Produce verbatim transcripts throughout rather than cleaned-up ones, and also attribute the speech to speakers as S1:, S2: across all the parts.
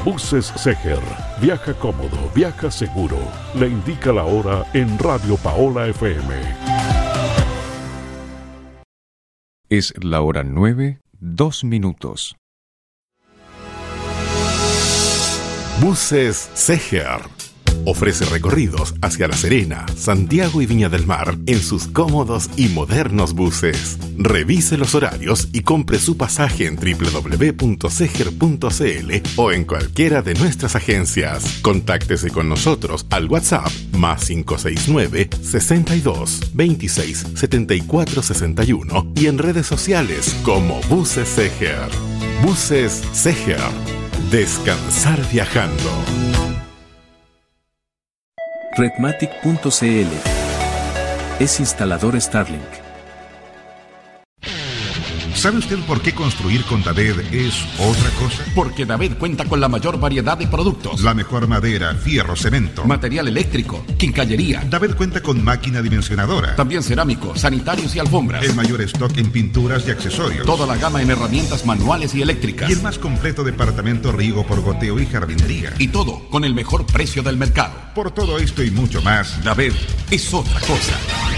S1: Buses Seger. Viaja cómodo, viaja seguro. Le indica la hora en Radio Paola F M.
S2: Es la hora nueve, dos minutos.
S3: Buses Seger ofrece recorridos hacia La Serena, Santiago y Viña del Mar en sus cómodos y modernos buses. Revise los horarios y compre su pasaje en doble u doble u doble u punto seger punto c l o en cualquiera de nuestras agencias. Contáctese con nosotros al WhatsApp más cinco seis nueve, sesenta y dos, veintiséis, setenta y cuatro sesenta y uno y en redes sociales como Buses Seger. Buses Seger. Descansar viajando.
S4: Redmatic punto c l es instalador Starlink.
S5: ¿Sabe usted por qué construir con David es otra cosa?
S6: Porque David cuenta con la mayor variedad de productos.
S5: La mejor madera, fierro, cemento,
S6: material eléctrico, quincallería.
S5: David cuenta con máquina dimensionadora.
S6: También cerámico, sanitarios y alfombras.
S5: El mayor stock en pinturas y accesorios.
S6: Toda la gama en herramientas manuales y eléctricas.
S5: Y el más completo departamento riego por goteo y jardinería.
S6: Y todo con el mejor precio del mercado.
S5: Por todo esto y mucho más,
S6: David es otra cosa.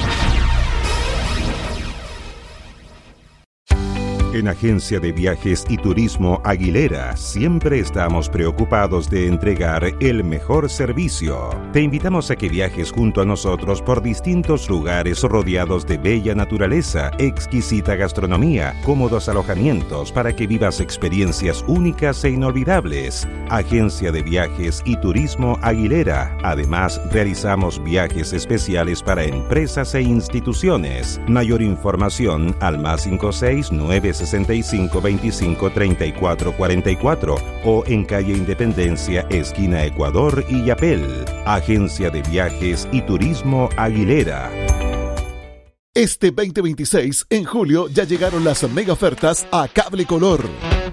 S7: En Agencia de Viajes y Turismo Aguilera siempre estamos preocupados de entregar el mejor servicio. Te invitamos a que viajes junto a nosotros por distintos lugares rodeados de bella naturaleza, exquisita gastronomía, cómodos alojamientos para que vivas experiencias únicas e inolvidables. Agencia de Viajes y Turismo Aguilera. Además, realizamos viajes especiales para empresas e instituciones. Mayor información al más cinco seis nueve sesenta y cinco veinticinco treinta y cuatro cuarenta y cuatro o en calle Independencia, esquina Ecuador y Yapel. Agencia de Viajes y Turismo Aguilera.
S8: Este veinte veintiséis, en julio, ya llegaron las mega ofertas a Cable Color.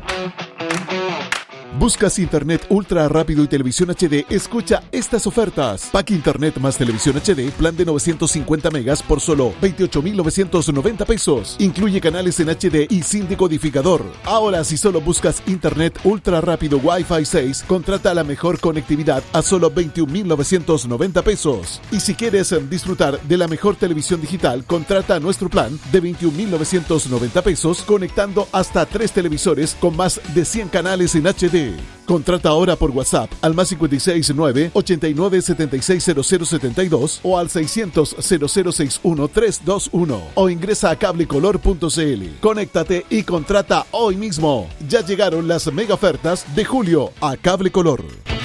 S8: Buscas internet ultra rápido y televisión H D, escucha estas ofertas. Pack internet más televisión H D, plan de novecientos cincuenta megas por solo veintiocho mil novecientos noventa pesos. Incluye canales en H D y sin decodificador. Ahora, si solo buscas internet ultra rápido Wi-Fi seis, contrata la mejor conectividad a solo veintiún mil novecientos noventa pesos. Y si quieres disfrutar de la mejor televisión digital, contrata nuestro plan de veintiún mil novecientos noventa pesos, conectando hasta tres televisores con más de cien canales en H D. Contrata ahora por WhatsApp al más cinco seis nueve, ochenta y nueve, setenta y seis cero cero setenta y dos o al seiscientos, cero cero sesenta y uno, trescientos veintiuno o ingresa a cablecolor punto c l. Conéctate y contrata hoy mismo. Ya llegaron las mega ofertas de julio a Cable Color.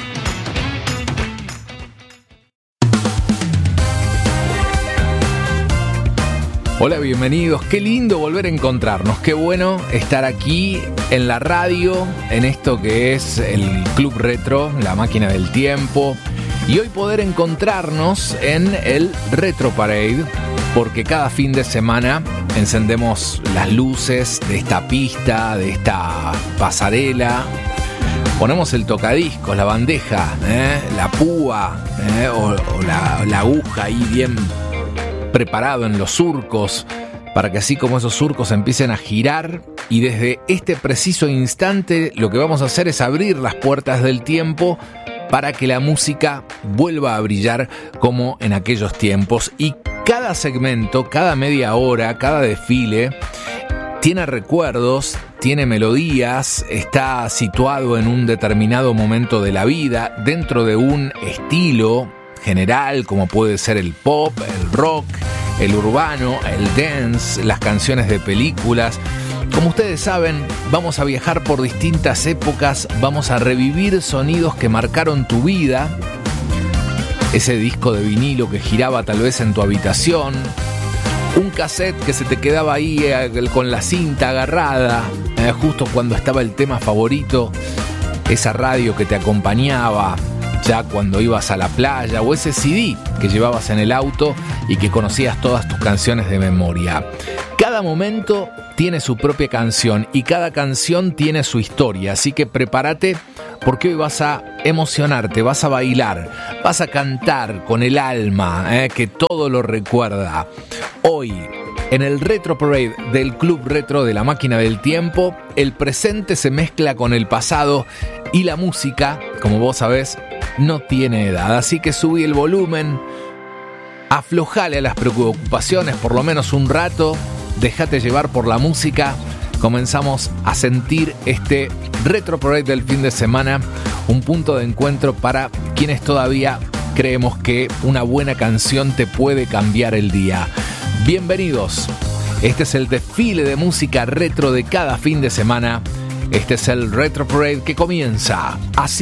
S9: Hola, bienvenidos. Qué lindo volver a encontrarnos. Qué bueno estar aquí en la radio, en esto que es el Club Retro, la máquina del tiempo. Y hoy poder encontrarnos en el Retro Parade, porque cada fin de semana encendemos las luces de esta pista, de esta pasarela. Ponemos el tocadiscos, la bandeja, ¿eh? la púa ¿eh? o, o la, la aguja ahí bien preparado en los surcos, para que así como esos surcos empiecen a girar, y desde este preciso instante lo que vamos a hacer es abrir las puertas del tiempo para que la música vuelva a brillar como en aquellos tiempos. Y cada segmento, cada media hora, cada desfile tiene recuerdos, tiene melodías, está situado en un determinado momento de la vida, dentro de un estilo general, como puede ser el pop, el rock, el urbano, el dance, las canciones de películas. Como ustedes saben, vamos a viajar por distintas épocas, vamos a revivir sonidos que marcaron tu vida, ese disco de vinilo que giraba tal vez en tu habitación, un cassette que se te quedaba ahí eh, con la cinta agarrada, eh, justo cuando estaba el tema favorito, esa radio que te acompañaba ya cuando ibas a la playa, o ese C D que llevabas en el auto y que conocías todas tus canciones de memoria. Cada momento tiene su propia canción y cada canción tiene su historia, así que prepárate porque hoy vas a emocionarte, vas a bailar, vas a cantar con el alma, eh, que todo lo recuerda. Hoy, en el Retro Parade del Club Retro de la Máquina del Tiempo, el presente se mezcla con el pasado Y la música, como vos sabés, no tiene edad. Así que subí el volumen, aflojale a las preocupaciones por lo menos un rato, déjate llevar por la música. Comenzamos a sentir este Retro Parade del fin de semana, un punto de encuentro para quienes todavía creemos que una buena canción te puede cambiar el día. Bienvenidos. Este es el desfile de música retro de cada fin de semana. Este es el Retro Parade que comienza así.